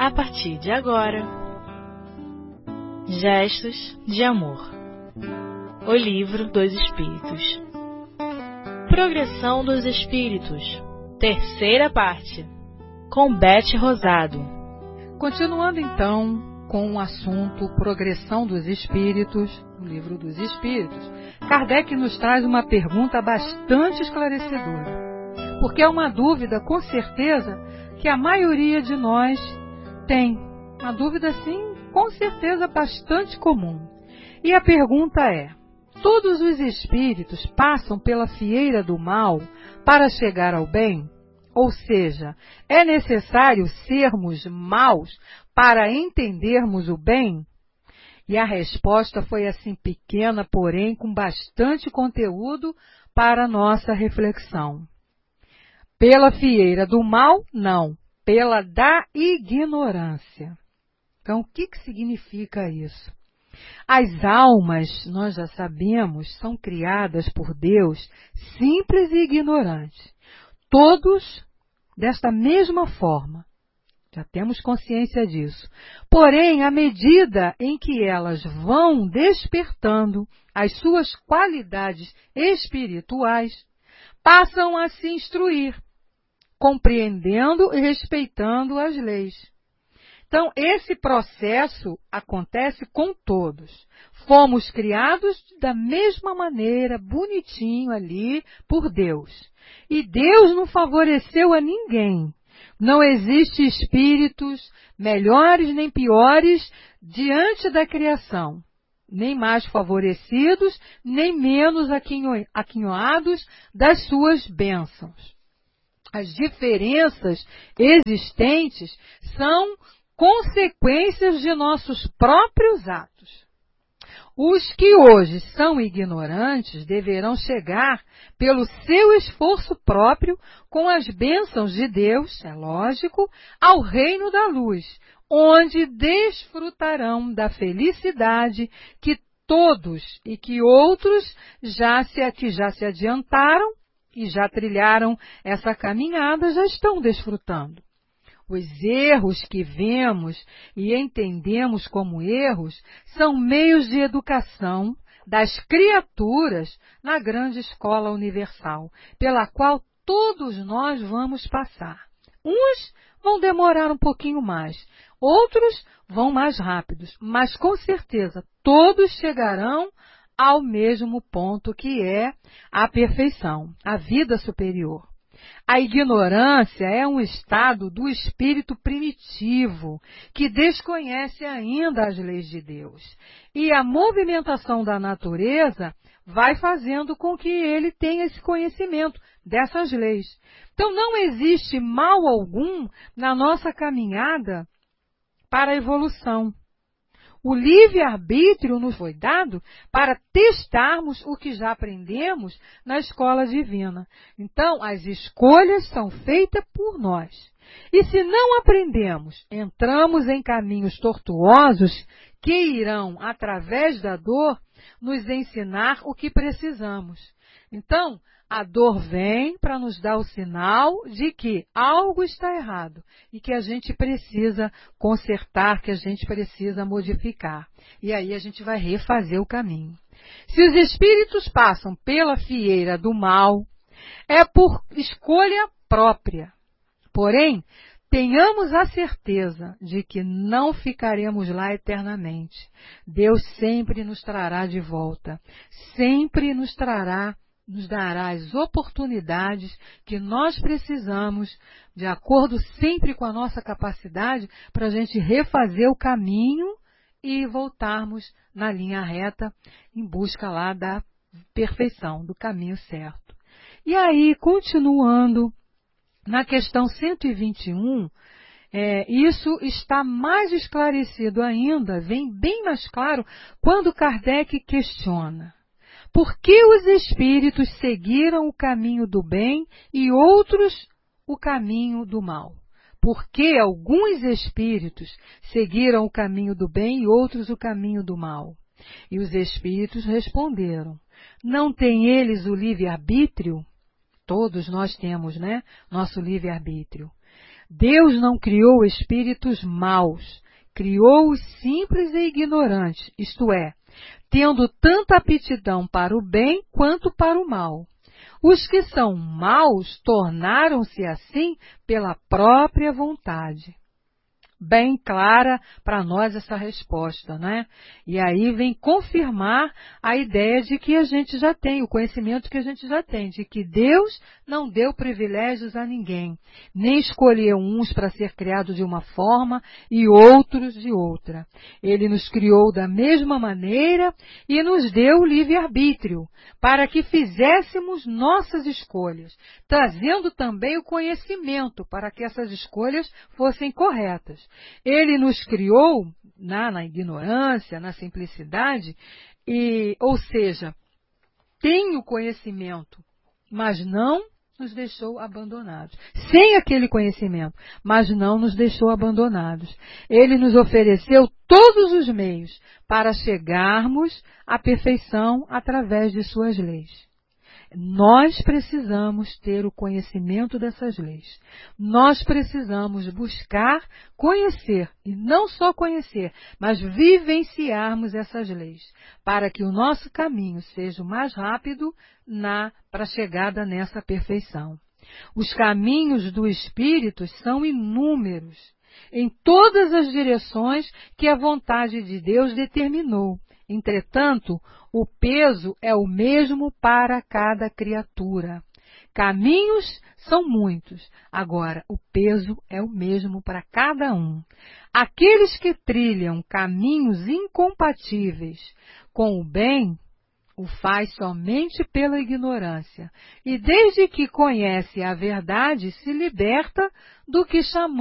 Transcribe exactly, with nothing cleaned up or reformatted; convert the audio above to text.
a partir de agora, Gestos de Amor, o Livro dos Espíritos. Progressão dos Espíritos, terceira parte, com Beth Rosado. Continuando então com o assunto Progressão dos Espíritos, o Livro dos Espíritos, Kardec nos traz uma pergunta bastante esclarecedora, porque é uma dúvida, com certeza, que a maioria de nós tem. Uma dúvida, sim, com certeza bastante comum. E a pergunta é: todos os espíritos passam pela fieira do mal para chegar ao bem? Ou seja, é necessário sermos maus para entendermos o bem? E a resposta foi assim pequena, porém com bastante conteúdo para a nossa reflexão. Pela fieira do mal, não. Pela da ignorância. Então, o que, que significa isso? As almas, nós já sabemos, são criadas por Deus simples e ignorantes. Todos desta mesma forma. Já temos consciência disso. Porém, à medida em que elas vão despertando as suas qualidades espirituais, passam a se instruir, compreendendo e respeitando as leis. Então, esse processo acontece com todos. Fomos criados da mesma maneira, bonitinho ali, por Deus. E Deus não favoreceu a ninguém. Não existe espíritos melhores nem piores diante da criação. Nem mais favorecidos, nem menos aquinho- aquinhoados das suas bênçãos. As diferenças existentes são consequências de nossos próprios atos. Os que hoje são ignorantes deverão chegar pelo seu esforço próprio, com as bênçãos de Deus, é lógico, ao reino da luz, onde desfrutarão da felicidade que todos e que outros já se, que já se adiantaram e já trilharam essa caminhada, já estão desfrutando. Os erros que vemos e entendemos como erros são meios de educação das criaturas na grande escola universal, pela qual todos nós vamos passar. Uns vão demorar um pouquinho mais, outros vão mais rápidos, mas com certeza todos chegarão ao mesmo ponto, que é a perfeição, a vida superior. A ignorância é um estado do espírito primitivo, que desconhece ainda as leis de Deus. E a movimentação da natureza vai fazendo com que ele tenha esse conhecimento dessas leis. Então, não existe mal algum na nossa caminhada para a evolução. O livre-arbítrio nos foi dado para testarmos o que já aprendemos na escola divina. Então, as escolhas são feitas por nós. E se não aprendemos, entramos em caminhos tortuosos que irão, através da dor, nos ensinar o que precisamos. Então, a dor vem para nos dar o sinal de que algo está errado e que a gente precisa consertar, que a gente precisa modificar. E aí a gente vai refazer o caminho. Se os espíritos passam pela fieira do mal, é por escolha própria. Porém, tenhamos a certeza de que não ficaremos lá eternamente. Deus sempre nos trará de volta, sempre nos trará nos dará as oportunidades que nós precisamos, de acordo sempre com a nossa capacidade, para a gente refazer o caminho e voltarmos na linha reta em busca lá da perfeição, do caminho certo. E aí, continuando, na questão cento e vinte e um, é, isso está mais esclarecido ainda, vem bem mais claro, quando Kardec questiona: por que os espíritos seguiram o caminho do bem e outros o caminho do mal? Por que alguns espíritos seguiram o caminho do bem e outros o caminho do mal? E os espíritos responderam: não têm eles o livre-arbítrio? Todos nós temos, né? Nosso livre-arbítrio. Deus não criou espíritos maus, criou-os simples e ignorantes, isto é, tendo tanta aptidão para o bem quanto para o mal. Os que são maus tornaram-se assim pela própria vontade. Bem clara para nós essa resposta, né? E aí vem confirmar a ideia de que a gente já tem, o conhecimento que a gente já tem, de que Deus não deu privilégios a ninguém, nem escolheu uns para ser criados de uma forma e outros de outra. Ele nos criou da mesma maneira e nos deu o livre-arbítrio, para que fizéssemos nossas escolhas, trazendo também o conhecimento para que essas escolhas fossem corretas. Ele nos criou na, na ignorância, na simplicidade, e, ou seja, tem o conhecimento, mas não nos deixou abandonados. Sem aquele conhecimento, mas não nos deixou abandonados. Ele nos ofereceu todos os meios para chegarmos à perfeição através de suas leis. Nós precisamos ter o conhecimento dessas leis. Nós precisamos buscar conhecer, e não só conhecer, mas vivenciarmos essas leis, para que o nosso caminho seja o mais rápido na, para a chegada nessa perfeição. Os caminhos do Espírito são inúmeros, em todas as direções que a vontade de Deus determinou. Entretanto, o peso é o mesmo para cada criatura. Caminhos são muitos, agora o peso é o mesmo para cada um. Aqueles que trilham caminhos incompatíveis com o bem, o faz somente pela ignorância, e desde que conhece a verdade, se liberta do que chamamos